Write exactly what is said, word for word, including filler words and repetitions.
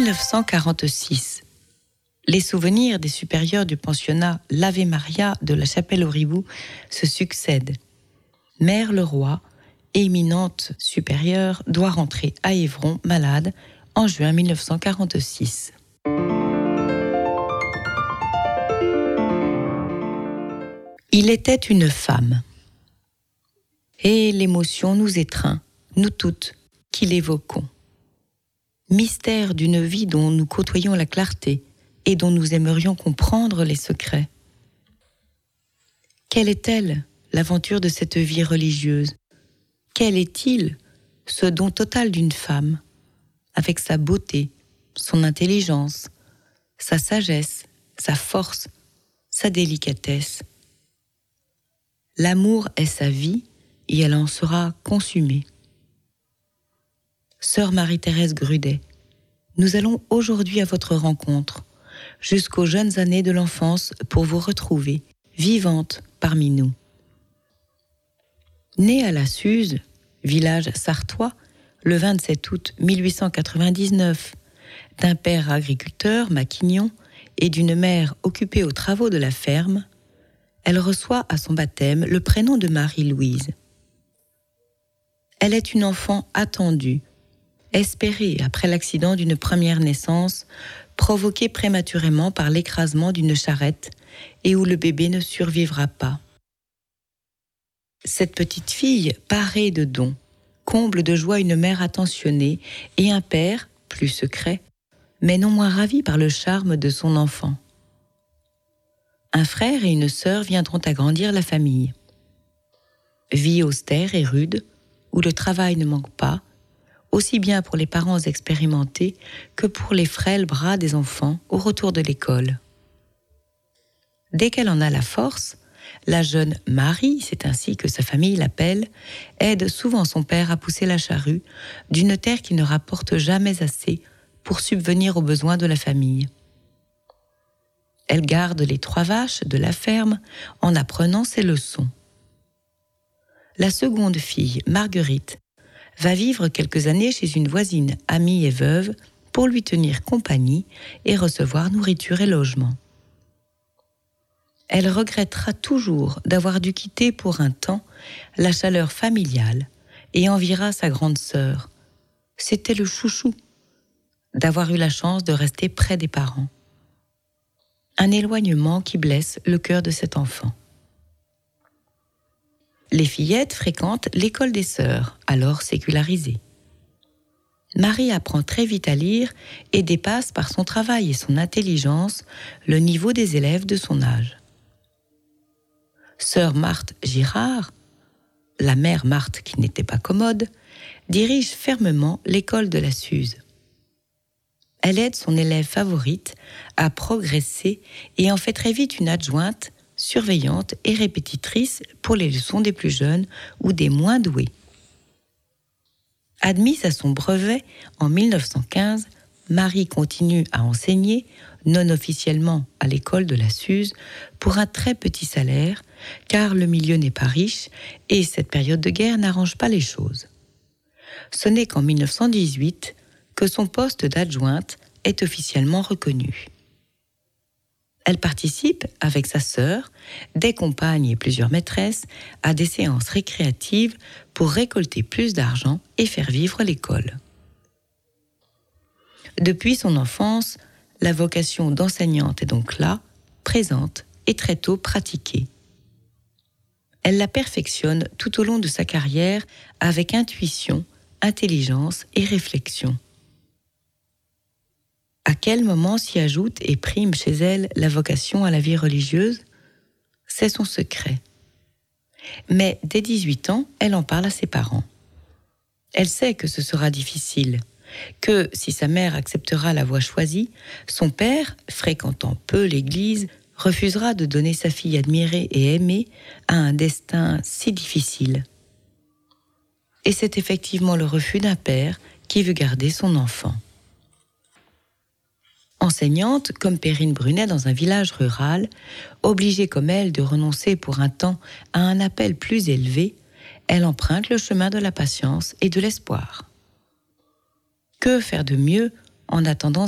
neuf cent quarante-six, les souvenirs des supérieurs du pensionnat l'Ave Maria de la Chapelle-aux-Riboux se succèdent. Mère Leroy, éminente supérieure, doit rentrer à Évron malade en juin mille neuf cent quarante-six. Il était une femme. Et l'émotion nous étreint, nous toutes, qui l'évoquons. Mystère d'une vie dont nous côtoyons la clarté et dont nous aimerions comprendre les secrets. Quelle est-elle, l'aventure de cette vie religieuse? Quel est-il, ce don total d'une femme, avec sa beauté, son intelligence, sa sagesse, sa force, sa délicatesse? L'amour est sa vie et elle en sera consumée. Sœur Marie-Thérèse Grudet, nous allons aujourd'hui à votre rencontre, jusqu'aux jeunes années de l'enfance pour vous retrouver, vivante parmi nous. Née à La Suze, village sartois, le vingt-sept août mille huit cent quatre-vingt-dix-neuf, d'un père agriculteur, maquignon, et d'une mère occupée aux travaux de la ferme, elle reçoit à son baptême le prénom de Marie-Louise. Elle est une enfant attendue, espérée après l'accident d'une première naissance, provoquée prématurément par l'écrasement d'une charrette et où le bébé ne survivra pas. Cette petite fille, parée de dons, comble de joie une mère attentionnée et un père, plus secret, mais non moins ravi par le charme de son enfant. Un frère et une sœur viendront agrandir la famille. Vie austère et rude, où le travail ne manque pas, aussi bien pour les parents expérimentés que pour les frêles bras des enfants au retour de l'école. Dès qu'elle en a la force, la jeune Marie, c'est ainsi que sa famille l'appelle, aide souvent son père à pousser la charrue d'une terre qui ne rapporte jamais assez pour subvenir aux besoins de la famille. Elle garde les trois vaches de la ferme en apprenant ses leçons. La seconde fille, Marguerite, va vivre quelques années chez une voisine amie et veuve pour lui tenir compagnie et recevoir nourriture et logement. Elle regrettera toujours d'avoir dû quitter pour un temps la chaleur familiale et enviera sa grande sœur. C'était le chouchou d'avoir eu la chance de rester près des parents. Un éloignement qui blesse le cœur de cet enfant. Les fillettes fréquentent l'école des sœurs, alors sécularisée. Marie apprend très vite à lire et dépasse par son travail et son intelligence le niveau des élèves de son âge. Sœur Marthe Girard, la mère Marthe qui n'était pas commode, dirige fermement l'école de La Suze. Elle aide son élève favorite à progresser et en fait très vite une adjointe, surveillante et répétitrice pour les leçons des plus jeunes ou des moins doués. Admise à son brevet en mille neuf cent quinze, Marie continue à enseigner, non officiellement à l'école de La Suze, pour un très petit salaire, car le milieu n'est pas riche et cette période de guerre n'arrange pas les choses. Ce n'est qu'en mille neuf cent dix-huit que son poste d'adjointe est officiellement reconnu. Elle participe, avec sa sœur, des compagnes et plusieurs maîtresses, à des séances récréatives pour récolter plus d'argent et faire vivre l'école. Depuis son enfance, la vocation d'enseignante est donc là, présente et très tôt pratiquée. Elle la perfectionne tout au long de sa carrière avec intuition, intelligence et réflexion. À quel moment s'y ajoute et prime chez elle la vocation à la vie religieuse? C'est son secret. Mais dès dix-huit ans, elle en parle à ses parents. Elle sait que ce sera difficile, que si sa mère acceptera la voie choisie, son père, fréquentant peu l'église, refusera de donner sa fille admirée et aimée à un destin si difficile. Et c'est effectivement le refus d'un père qui veut garder son enfant. Enseignante, comme Perrine Brunet dans un village rural, obligée comme elle de renoncer pour un temps à un appel plus élevé, elle emprunte le chemin de la patience et de l'espoir. Que faire de mieux en attendant